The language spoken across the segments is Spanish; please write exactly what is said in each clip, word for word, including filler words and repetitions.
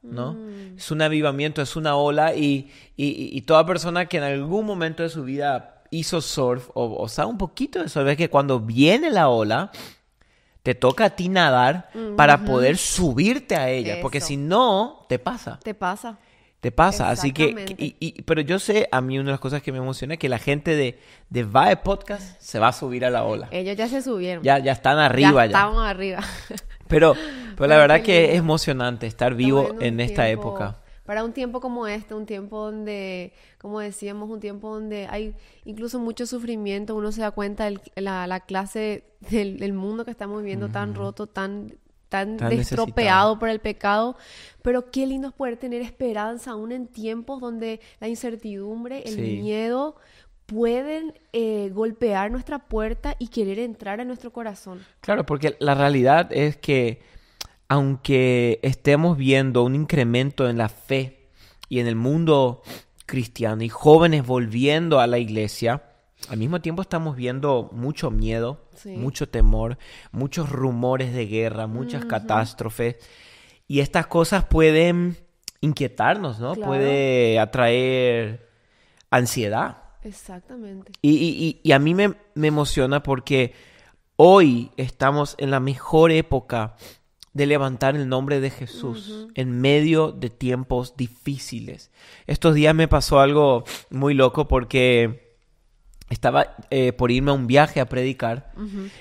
¿no? Mm. Es un avivamiento, es una ola y, y, y toda persona que en algún momento de su vida hizo surf o, o sabe un poquito de surf, es que cuando viene la ola, te toca a ti nadar para Ujú. poder subirte a ella, porque Eso. si no, te pasa. Te pasa. Te pasa, así que, Exactamente. y, y- pero yo sé, a mí una de las cosas que me emociona es que la gente de, de Vibe Podcast se va a subir a la ola. Ellos ya se subieron. Ya, ya están arriba ya. ya. Estamos arriba. Pero, pero la Pero verdad qué que lindo. es emocionante estar vivo Estamos en un esta tiempo- época. Para un tiempo como este, un tiempo donde, como decíamos, un tiempo donde hay incluso mucho sufrimiento, uno se da cuenta de la, la clase del, del mundo que estamos viviendo tan roto, tan, tan, Tan destropeado por el pecado. Pero qué lindo es poder tener esperanza aún en tiempos donde la incertidumbre, el Sí. miedo pueden eh, golpear nuestra puerta y querer entrar en nuestro corazón. Claro, porque la realidad es que aunque estemos viendo un incremento en la fe y en el mundo cristiano y jóvenes volviendo a la iglesia, al mismo tiempo estamos viendo mucho miedo, Sí. mucho temor, muchos rumores de guerra, muchas catástrofes. Y estas cosas pueden inquietarnos, ¿no? Claro. Puede atraer ansiedad. Exactamente. Y, y- y- y a mí me, me emociona porque hoy estamos en la mejor época de levantar el nombre de Jesús en medio de tiempos difíciles. Estos días me pasó algo muy loco porque estaba eh, por irme a un viaje a predicar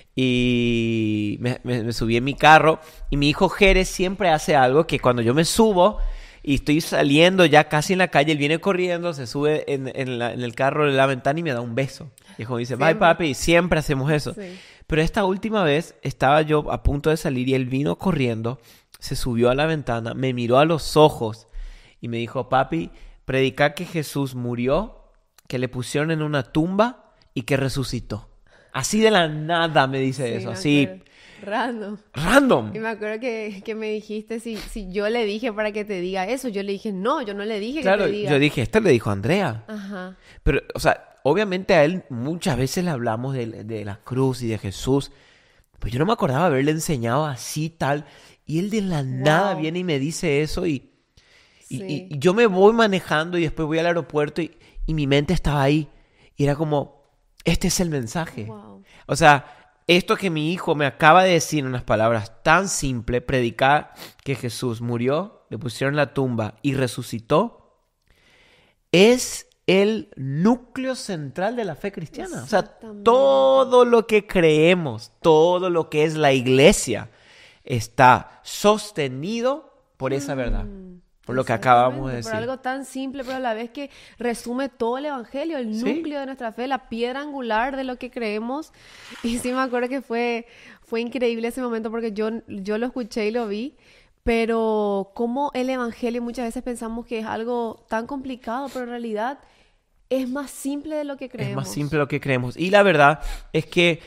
y me, me- me subí en mi carro y mi hijo Jerez siempre hace algo que cuando yo me subo y estoy saliendo ya casi en la calle, él viene corriendo, se sube en, en la- en el carro de la ventana y me da un beso. Y como dice, bye Siempre. papi, y siempre hacemos eso. Sí. Pero esta última vez estaba yo a punto de salir y él vino corriendo, se subió a la ventana, me miró a los ojos y me dijo, papi, predica que Jesús murió, que le pusieron en una tumba y que resucitó. Así de la nada me dice Sí, eso, me así acuerdo. Random. random. Y me acuerdo que, que me dijiste si, si yo le dije para que te diga eso. Yo le dije, no, yo no le dije Claro, que te diga. yo dije, esto le dijo a Andrea. Ajá. Pero, o sea, obviamente a él muchas veces le hablamos de, de la cruz y de Jesús, pues yo no me acordaba haberle enseñado así, tal, y él de la nada Wow. viene y me dice eso y, y, Sí. y- y yo me voy manejando y después voy al aeropuerto y, y mi mente estaba ahí y era como, este es el mensaje. Wow. O sea, esto que mi hijo me acaba de decir en unas palabras tan simples, predicar que Jesús murió, le pusieron en la tumba y resucitó, es el núcleo central de la fe cristiana. O sea, Exactamente. todo lo que creemos, todo lo que es la iglesia, está sostenido por esa verdad. Por lo que acabamos de Exactamente, decir. Por algo tan simple, pero a la vez que resume todo el evangelio, el Sí. núcleo de nuestra fe, la piedra angular de lo que creemos. Y sí me acuerdo que fue, fue increíble ese momento porque yo, yo lo escuché y lo vi. Pero como el evangelio muchas veces pensamos que es algo tan complicado, pero en realidad es más simple de lo que creemos. Es más simple de lo que creemos. Y la verdad es que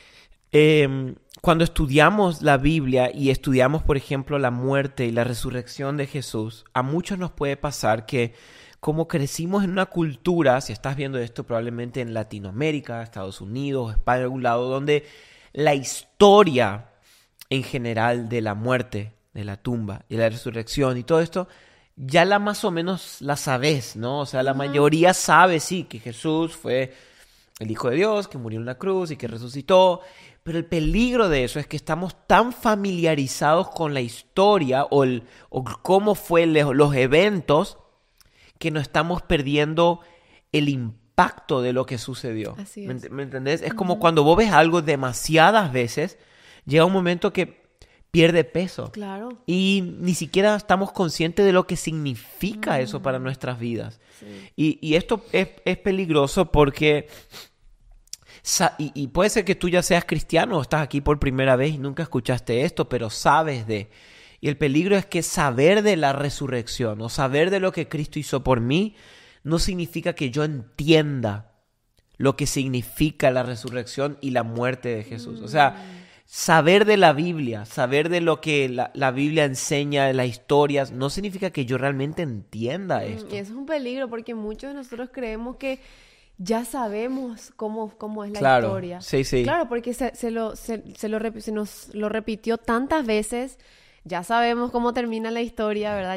eh, cuando estudiamos la Biblia y estudiamos, por ejemplo, la muerte y la resurrección de Jesús, a muchos nos puede pasar que como crecimos en una cultura, si estás viendo esto probablemente en Latinoamérica, Estados Unidos, España, algún lado, donde la historia en general de la muerte, de la tumba y la resurrección y todo esto, ya la más o menos la sabes, ¿no? O sea, la mayoría sabe, sí, que Jesús fue el Hijo de Dios, que murió en la cruz y que resucitó. Pero el peligro de eso es que estamos tan familiarizados con la historia o, el, o cómo fue le- los eventos que no estamos perdiendo el impacto de lo que sucedió. Así ¿Me, es. ent- me entendés? Es como cuando vos ves algo demasiadas veces, llega un momento que pierde peso. Claro. Y ni siquiera estamos conscientes de lo que significa eso para nuestras vidas. Sí. Y, y esto es, es peligroso porque... sa- Y, y puede ser que tú ya seas cristiano o estás aquí por primera vez y nunca escuchaste esto, pero sabes de... Y el peligro es que saber de la resurrección o saber de lo que Cristo hizo por mí no significa que yo entienda lo que significa la resurrección y la muerte de Jesús. O sea, saber de la Biblia, saber de lo que la, la Biblia enseña, de las historias, no significa que yo realmente entienda esto. Y eso es un peligro porque muchos de nosotros creemos que ya sabemos cómo, cómo es la Claro, historia. sí, sí. Claro, porque se, se, lo, se, se, lo, rep- se nos lo repitió tantas veces, ya sabemos cómo termina la historia, ¿verdad?